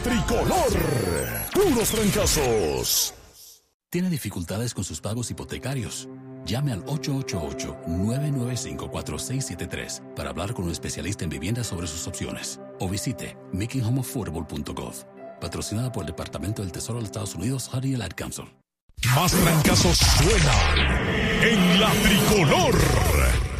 Tricolor, puros trancazos. ¿Tiene dificultades con sus pagos hipotecarios? Llame al 888-995-4673 para hablar con un especialista en vivienda sobre sus opciones. O visite makinghomeaffordable.gov. Patrocinada por el Departamento del Tesoro de los Estados Unidos, Honey and Ad Council. Más trancazos suenan en la Tricolor.